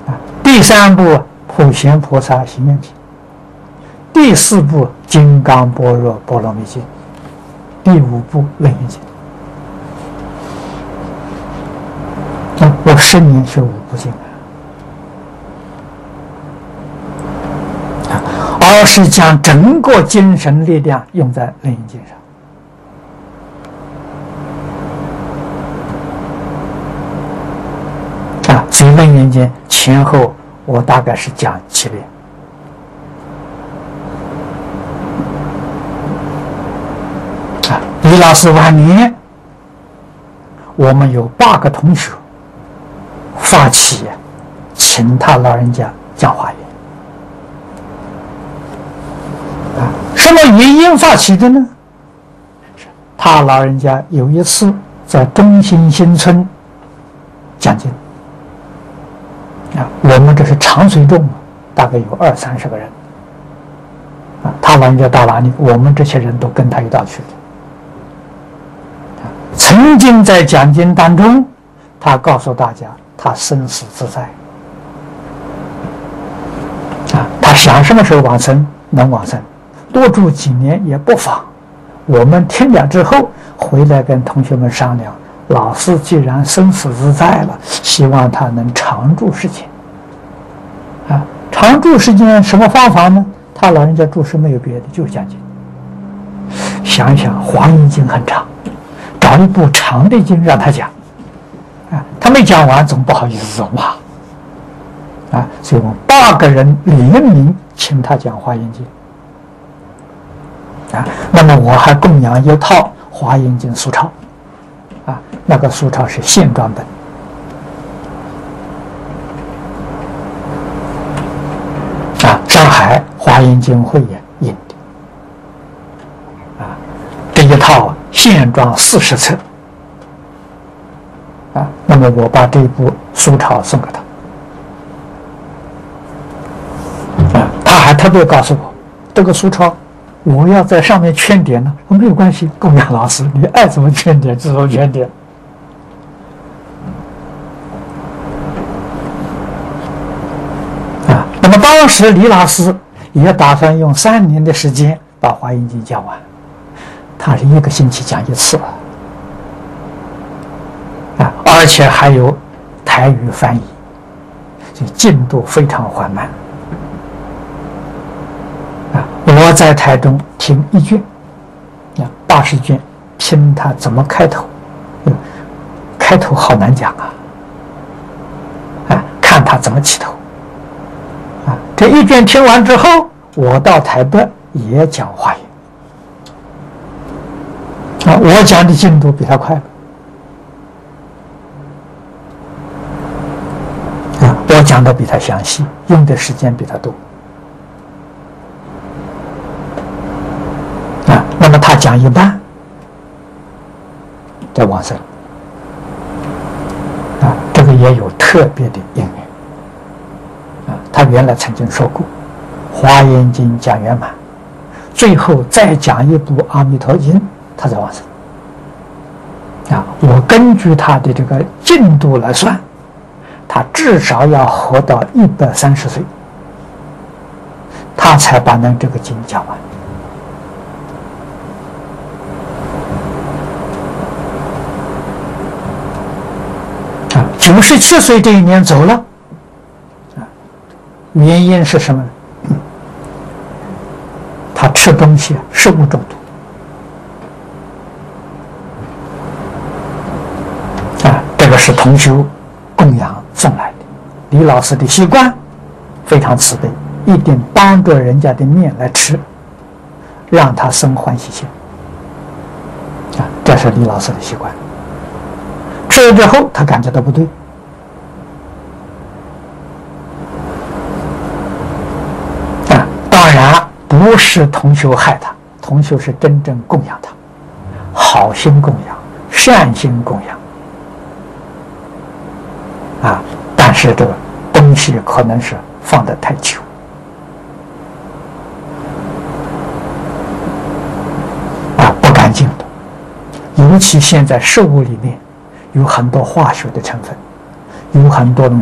第3部普贤菩萨行愿品，第4部金刚般若波罗蜜经，第5部楞严经。我10年学5部经，而是将整个精神力量用在楞严经上。所以楞严经前后我大概是讲7遍。李老师晚年，我们有8个同学发起请他老人家讲华严。什么原因发起的呢？他老人家有一次在中心新村讲经，我们这是常随众，大概有20-30个人。他老人家到哪里，我们这些人都跟他一道去的。曾经在讲经当中，他告诉大家，他生死自在。他想什么时候往生能往生，多住几年也不妨。我们听了之后，回来跟同学们商量，老师既然生死自在了，希望他能常住世间。常住世间什么方法呢？他老人家住世没有别的，就是讲经。想一想，《华严经》很长，找一部长的经让他讲，他没讲完总不好意思走嘛。所以我们8个人联名请他讲《华严经》。那么我还供养一套《华严经》书抄，那个书抄是线装本。上海华严经会印的，这一套线装40册，那么我把这部书抄送给他，他还特别告诉我，这个书抄我要在上面圈点呢，我没有关系，供养老师，你爱怎么圈点就怎么圈点。那么当时李老师也打算用3年的时间把《华严经》讲完，他是1个星期讲1次，而且还有台语翻译，所以进度非常缓慢。我在台中听1卷，80卷，听他怎么开头，开头好难讲看他怎么起头。这1卷听完之后，我到台北也讲华严，我讲的进度比他快了，我讲的比他详细，用的时间比他多。那么他讲一半在往生，这个也有特别的因缘。他原来曾经说过，《华严经》讲圆满，最后再讲一部《阿弥陀经》，他才往生。我根据他的这个进度来算，他至少要活到130岁，他才把这个经讲完。97岁这一年走了，原因是什么呢？他吃东西食物中毒，这个是同修供养送来的。李老师的习惯非常慈悲，一定当着人家的面来吃，让他生欢喜心。这是李老师的习惯。吃了之后，他感觉到不对，当然不是同修害他，同修是真正供养他，好心供养，善心供养，但是这个东西可能是放得太久，不干净的，尤其现在食物里面有很多化学的成分，有很多